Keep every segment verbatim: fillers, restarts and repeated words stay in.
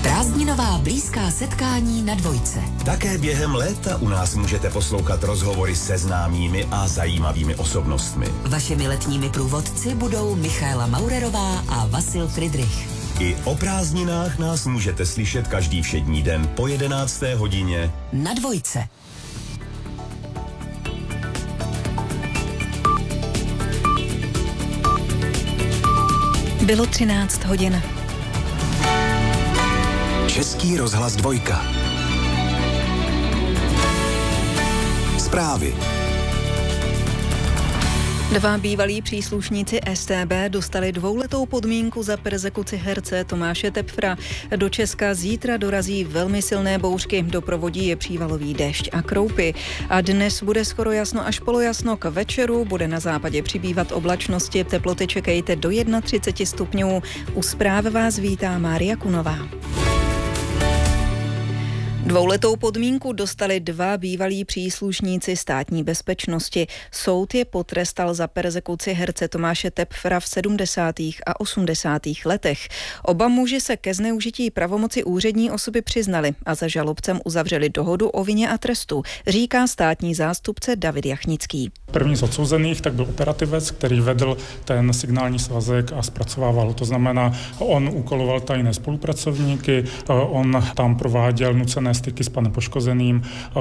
Prázdninová blízká setkání na Dvojce. Také během léta u nás můžete poslouchat rozhovory se známými a zajímavými osobnostmi. Vašimi letními průvodci budou Michaela Maurerová a Vasil Friedrich. I o prázdninách nás můžete slyšet každý všední den po jedenácté hodině na Dvojce. Bylo třináct hodin. Český rozhlas Dvojka. Zprávy. Dva bývalí příslušníci S T B dostali dvouletou podmínku za perzekuci herce Tomáše Tepfra. Do Česka zítra dorazí velmi silné bouřky, doprovodí je přívalový déšť a kroupy. A dnes bude skoro jasno až polojasno, k večeru bude na západě přibývat oblačnosti, teploty čekejte do třicet jedna stupňů. U zpráv vás vítá Mária Kunová. Dvouletou podmínku dostali dva bývalí příslušníci státní bezpečnosti. Soud je potrestal za perzekuci herce Tomáše Tepfra v sedmdesátých a osmdesátých letech. Oba muži se ke zneužití pravomoci úřední osoby přiznali a za žalobcem uzavřeli dohodu o vině a trestu, říká státní zástupce David Jachnický. První z odsouzených tak byl operativec, který vedl ten signální svazek a zpracovával. To znamená, on úkoloval tajné spolupracovníky, on tam prováděl nucené styky s panem poškozeným,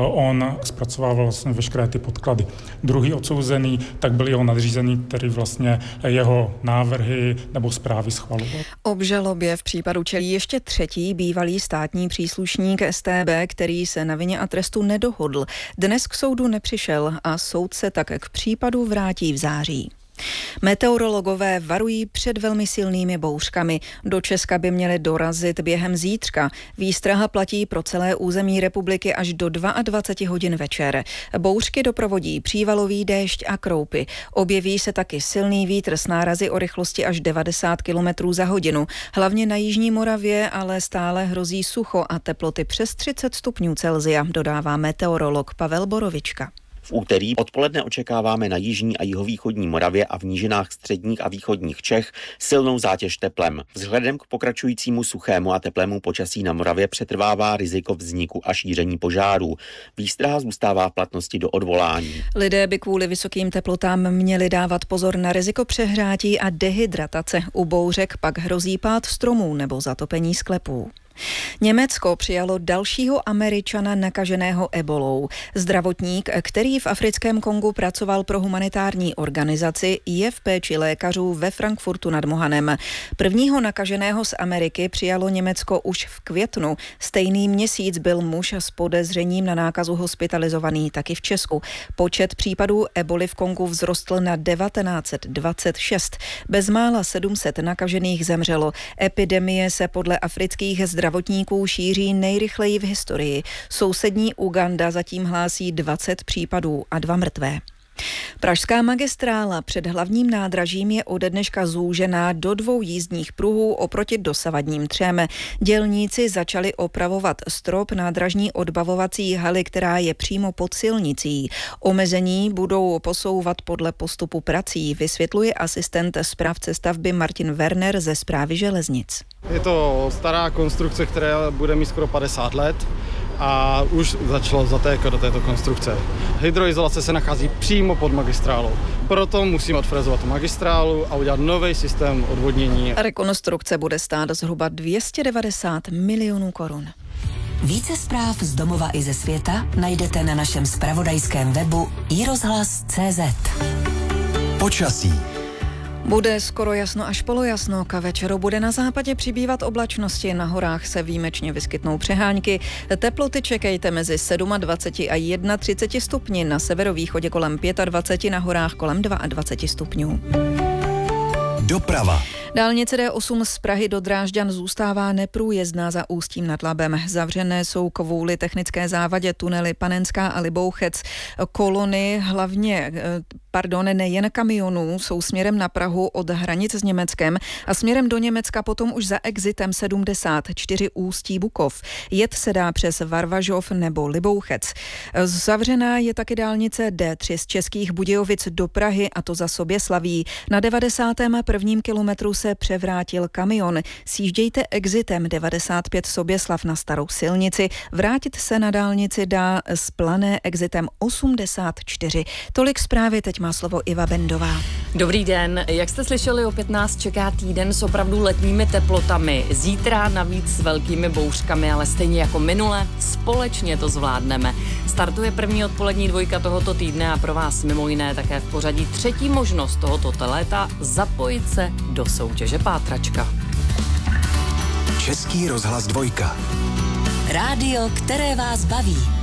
on zpracovával vlastně veškeré ty podklady. Druhý odsouzený tak byl jeho nadřízený, který vlastně jeho návrhy nebo zprávy schvaloval. Obžalobě v případu čelí ještě třetí bývalý státní příslušník S T B, který se na vině a trestu nedohodl. Dnes k soudu nepřišel a soud se tak k případu vrátí v září. Meteorologové varují před velmi silnými bouřkami. Do Česka by měly dorazit během zítřka. Výstraha platí pro celé území republiky až do dvacet dva hodin večer. Bouřky doprovodí přívalový déšť a kroupy. Objeví se taky silný vítr s nárazy o rychlosti až devadesát kilometrů za hodinu. Hlavně na jižní Moravě ale stále hrozí sucho a teploty přes třicet stupňů Celsia, dodává meteorolog Pavel Borovička. V úterý odpoledne očekáváme na jižní a jihovýchodní Moravě a v nížinách středních a východních Čech silnou zátěž teplem. Vzhledem k pokračujícímu suchému a teplému počasí na Moravě přetrvává riziko vzniku a šíření požárů. Výstraha zůstává v platnosti do odvolání. Lidé by kvůli vysokým teplotám měli dávat pozor na riziko přehrátí a dehydratace. U bouřek pak hrozí pád stromů nebo zatopení sklepů. Německo přijalo dalšího Američana nakaženého ebolou. Zdravotník, který v africkém Kongu pracoval pro humanitární organizaci, je v péči lékařů ve Frankfurtu nad Mohanem. Prvního nakaženého z Ameriky přijalo Německo už v květnu. Stejný měsíc byl muž s podezřením na nákazu hospitalizovaný taky v Česku. Počet případů eboli v Kongu vzrostl na devatenáct set dvacet šest. Bezmála sedm set nakažených zemřelo. Epidemie se podle afrických zdravotníků zdravotníků šíří nejrychleji v historii. Sousední Uganda zatím hlásí dvacet případů a dva mrtvé. Pražská magistrála před hlavním nádražím je ode dneška zúžená do dvou jízdních pruhů oproti dosavadním třem. Dělníci začali opravovat strop nádražní odbavovací haly, která je přímo pod silnicí. Omezení budou posouvat podle postupu prací, vysvětluje asistent správce stavby Martin Werner ze Správy železnic. Je to stará konstrukce, která bude mít skoro padesát let. A už začalo zatékat do této konstrukce. Hydroizolace se nachází přímo pod magistrálou. Proto musíme odfrezovat magistrálu a udělat nový systém odvodnění. Rekonstrukce bude stát zhruba dvě stě devadesát milionů korun. Více zpráv z domova i ze světa najdete na našem zpravodajském webu i rozhlas tečka cé zet. Počasí. Bude skoro jasno až polojasno, k večeru bude na západě přibývat oblačnosti, na horách se výjimečně vyskytnou přehánky. Teploty čekejte mezi dvacet sedm a třicet jedna stupni, na severovýchodě kolem dvacet pět, na horách kolem dvacet dva stupňů. Doprava. Dálnice D osm z Prahy do Drážďan zůstává neprůjezdná za Ústím nad Labem. Zavřené jsou kvůli technické závadě tunely Panenská a Libouchec. Kolony hlavně pardon, nejen kamionů, jsou směrem na Prahu od hranic s Německem a směrem do Německa potom už za exitem sedmdesát čtyři Ústí Bukov. Jet se dá přes Varvažov nebo Libouchec. Zavřená je taky dálnice D tři z Českých Budějovic do Prahy, a to za Soběslaví. Na devadesátém prvním kilometru se převrátil kamion. Sjíždějte exitem devadesát pět Soběslav na starou silnici. Vrátit se na dálnici dá z Plané exitem osmdesát čtyři. Tolik zprávy, teď má slovo Iva Bendová. Dobrý den, jak jste slyšeli, opět nás čeká týden s opravdu letními teplotami. Zítra navíc s velkými bouřkami, ale stejně jako minule, společně to zvládneme. Startuje první odpolední dvojka tohoto týdne a pro vás mimo jiné také v pořadí třetí možnost tohoto léta zapojit se do soutěže Pátračka. Český rozhlas dvojka. Rádio, které vás baví.